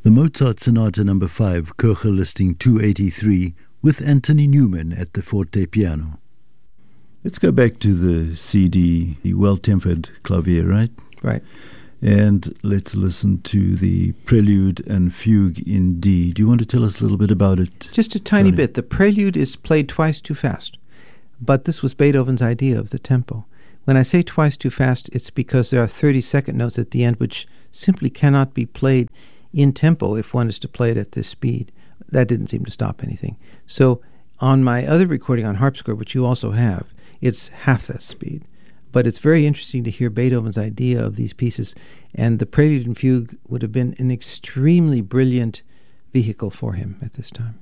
The Mozart Sonata No. 5, Kircher listing 283, with Anthony Newman at the forte piano. Let's go back to the CD, the Well-Tempered Clavier, right? Right. And let's listen to the Prelude and Fugue in D. Do you want to tell us a little bit about it? Just a tiny Johnny? bit. The Prelude is played twice too fast, but this was Beethoven's idea of the tempo. When I say twice too fast, it's because there are 30-second notes at the end which simply cannot be played in tempo if one is to play it at this speed. That didn't seem to stop anything. So on my other recording on harpsichord, which you also have, it's half that speed. But it's very interesting to hear Beethoven's idea of these pieces, and the Prelude and Fugue would have been an extremely brilliant vehicle for him at this time.